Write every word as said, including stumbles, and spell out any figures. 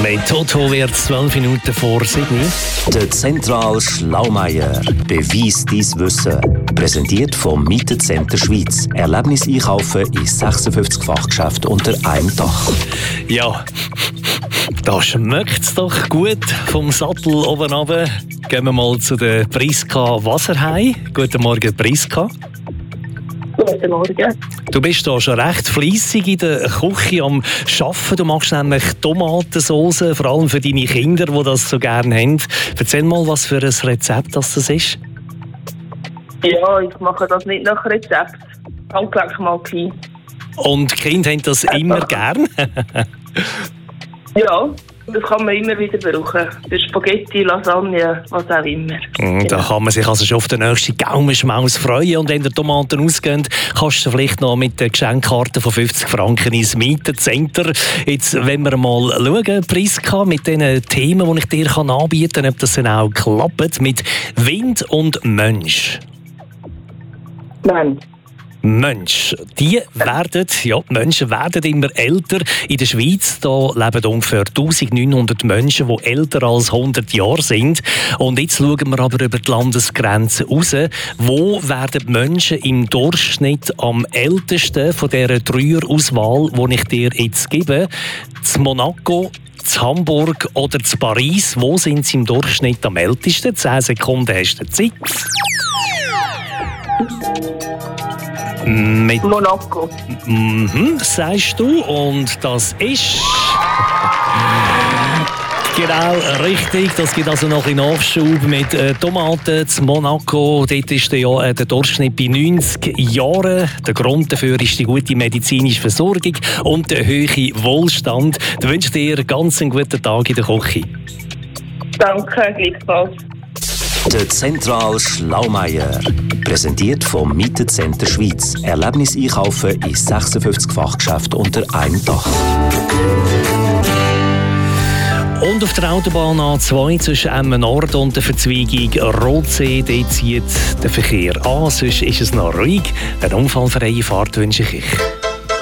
Mit Toto wird zwölf Minuten vor sieben. Der Zentral Schlaumeier. Beweis dein Wissen. Präsentiert vom Mietecenter Schweiz. Erlebnis einkaufen in sechsundfünfzig Fachgeschäften unter einem Dach. Ja, da schmeckt es doch gut vom Sattel oben runter. Gehen wir mal zu der Priska Wasserhei. Guten Morgen, Priska. Guten Morgen. Du bist da schon recht fleissig in der Küche am Arbeiten. Du machst nämlich Tomatensauce, vor allem für deine Kinder, die das so gerne haben. Erzähl mal, was für ein Rezept das ist. Ja, ich mache das nicht nach Rezept. Handgelenk mal rein. Und die Kinder haben das immer gern? Ja, das kann man immer wieder brauchen. Für Spaghetti, Lasagne, was auch immer. Mm, da kann man sich also schon auf den nächsten Gaumenschmaus freuen. Und wenn die Tomaten ausgehen, kannst du vielleicht noch mit der Geschenkkarte von fünfzig Franken ins Mietecenter. Jetzt, wenn wir mal schauen, Priska, mit den Themen, die ich dir anbieten kann, ob das dann auch klappt, mit Wind und Mensch. Nein. Mensch. Die werden, ja, die Menschen werden immer älter. In der Schweiz da leben ungefähr neunzehnhundert Menschen, die älter als hundert Jahre sind. Und jetzt schauen wir aber über die Landesgrenzen raus. Wo werden die Menschen im Durchschnitt am ältesten von dieser Dreier-Auswahl, die ich dir jetzt gebe? Zu Monaco, zu Hamburg oder zu Paris? Wo sind sie im Durchschnitt am ältesten? zehn Sekunden hast du Zeit. Mit Monaco. Mhm, sagst du. Und das ist genau richtig. Das gibt also noch einen Nachschub mit äh, Tomaten zu Monaco. Dort ist der, ja, äh, der Durchschnitt bei neunzig Jahren. Der Grund dafür ist die gute medizinische Versorgung und der hohe Wohlstand. Ich wünsche dir ganz einen guten Tag in der Küche. Danke, gleichfalls. Der Zentral Schlaumeier. Präsentiert vom Mietecenter Schweiz. Erlebnis einkaufen in sechsundfünfzig Fachgeschäften unter einem Dach. Und auf der Autobahn A zwei zwischen Emmen Nord und der Verzweigung Rotsee, dort zieht der Verkehr an. Sonst ist es noch ruhig. Eine unfallfreie Fahrt wünsche ich euch.